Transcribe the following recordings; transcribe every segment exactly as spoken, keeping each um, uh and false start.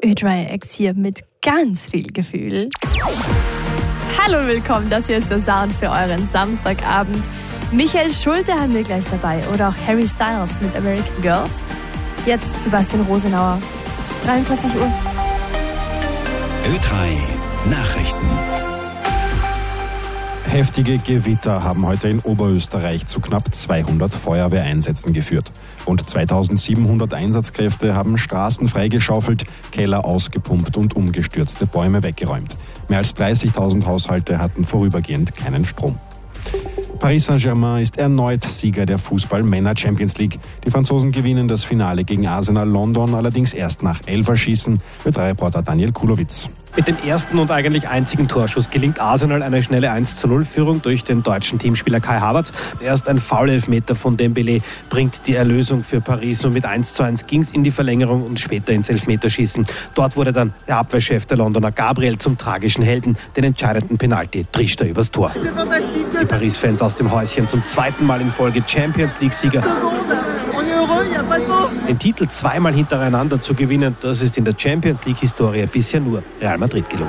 Ö3 X hier mit ganz viel Gefühl. Hallo und willkommen, das hier ist der Sound für euren Samstagabend. Michael Schulte haben wir gleich dabei oder auch Harry Styles mit American Girls. Jetzt Sebastian Rosenauer, dreiundzwanzig Uhr. Ö drei Nachrichten. Heftige Gewitter haben heute in Oberösterreich zu knapp zweihundert Feuerwehreinsätzen geführt. Rund zweitausendsiebenhundert Einsatzkräfte haben Straßen freigeschaufelt, Keller ausgepumpt und umgestürzte Bäume weggeräumt. Mehr als dreißigtausend Haushalte hatten vorübergehend keinen Strom. Paris Saint-Germain ist erneut Sieger der Fußball-Männer-Champions League. Die Franzosen gewinnen das Finale gegen Arsenal London allerdings erst nach Elferschießen. Ö drei Reporter Daniel Kulowitz. Mit dem ersten und eigentlich einzigen Torschuss gelingt Arsenal eine schnelle eins zu null Führung durch den deutschen Teamspieler Kai Havertz. Erst ein Foul-Elfmeter von Dembélé bringt die Erlösung für Paris. Und mit eins zu eins ging es in die Verlängerung und später ins Elfmeterschießen. Dort wurde dann der Abwehrchef der Londoner Gabriel zum tragischen Helden. Den entscheidenden Penalty trischt er übers Tor. Die Paris-Fans aus dem Häuschen zum zweiten Mal in Folge Champions-League-Sieger. Den Titel zweimal hintereinander zu gewinnen, das ist in der Champions-League-Historie bisher nur Real Madrid gelungen.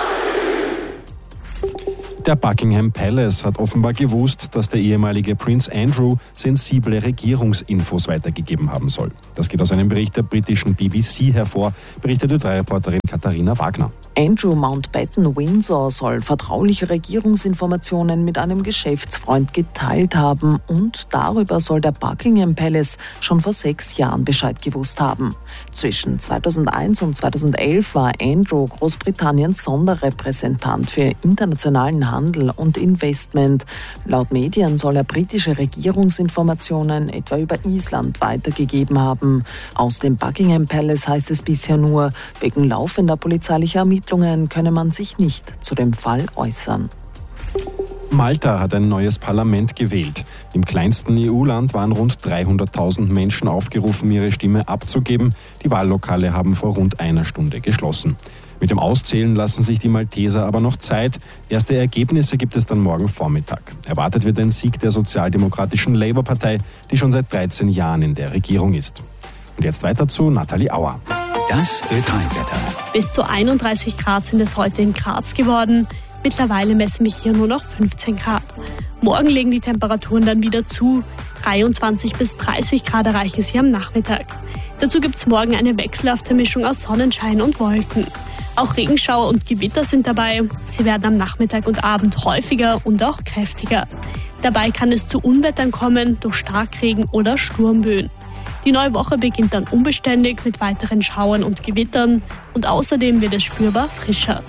Der Buckingham Palace hat offenbar gewusst, dass der ehemalige Prince Andrew sensible Regierungsinfos weitergegeben haben soll. Das geht aus einem Bericht der britischen B B C hervor, berichtet Ö drei Reporterin Katharina Wagner. Andrew Mountbatten Windsor soll vertrauliche Regierungsinformationen mit einem Geschäftsfreund geteilt haben und darüber soll der Buckingham Palace schon vor sechs Jahren Bescheid gewusst haben. Zwischen zweitausendeins und zweitausendelf war Andrew Großbritanniens Sonderrepräsentant für internationalen Handel und Investment. Laut Medien soll er britische Regierungsinformationen etwa über Island weitergegeben haben. Aus dem Buckingham Palace heißt es bisher nur, wegen laufender polizeilicher Ermittlungen könne man sich nicht zu dem Fall äußern. Malta hat ein neues Parlament gewählt. Im kleinsten E U-Land waren rund dreihunderttausend Menschen aufgerufen, ihre Stimme abzugeben. Die Wahllokale haben vor rund einer Stunde geschlossen. Mit dem Auszählen lassen sich die Malteser aber noch Zeit. Erste Ergebnisse gibt es dann morgen Vormittag. Erwartet wird ein Sieg der sozialdemokratischen Labour-Partei, die schon seit dreizehn Jahren in der Regierung ist. Und jetzt weiter zu Nathalie Auer. Das Ö drei Wetter. Bis zu einunddreißig Grad sind es heute in Graz geworden. Mittlerweile messen wir hier nur noch fünfzehn Grad. Morgen legen die Temperaturen dann wieder zu. dreiundzwanzig bis dreißig Grad erreichen sie am Nachmittag. Dazu gibt es morgen eine wechselhafte Mischung aus Sonnenschein und Wolken. Auch Regenschauer und Gewitter sind dabei. Sie werden am Nachmittag und Abend häufiger und auch kräftiger. Dabei kann es zu Unwettern kommen durch Starkregen oder Sturmböen. Die neue Woche beginnt dann unbeständig mit weiteren Schauern und Gewittern und außerdem wird es spürbar frischer.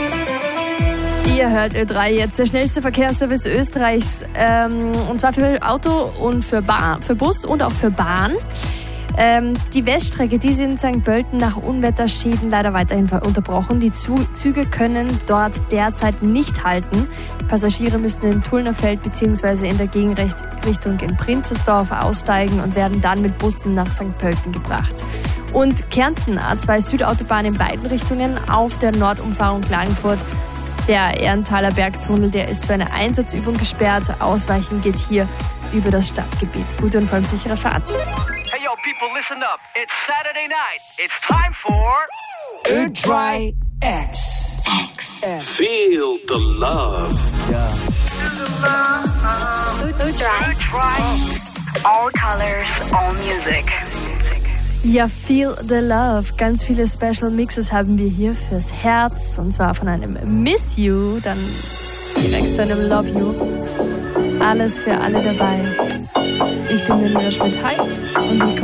Ihr hört Ö drei jetzt, der schnellste Verkehrsservice Österreichs, ähm, und zwar für Auto und für, Bahn, für Bus und auch für Bahn. Ähm, die Weststrecke, die ist in Sankt Pölten nach Unwetterschäden leider weiterhin unterbrochen. Die Züge können dort derzeit nicht halten. Passagiere müssen in Tullnerfeld bzw. in der Gegenrichtung in Prinzesdorf aussteigen und werden dann mit Bussen nach Sankt Pölten gebracht. Und Kärnten, A zwei Südautobahn in beiden Richtungen auf der Nordumfahrung Klagenfurt. Der Ehrenthaler Bergtunnel, der ist für eine Einsatzübung gesperrt. Ausweichen geht hier über das Stadtgebiet. Gute und vor allem sichere Fahrt. Hey yo, people, listen up. It's Saturday night. It's time for Ö drei X. Feel the love. Ö drei. All colors, all music. Ja, Feel the Love. Ganz viele Special Mixes haben wir hier fürs Herz. Und zwar von einem Miss You, dann direkt zu einem Love You. Alles für alle dabei. Ich bin Daniela Schmidt. Hi und willkommen.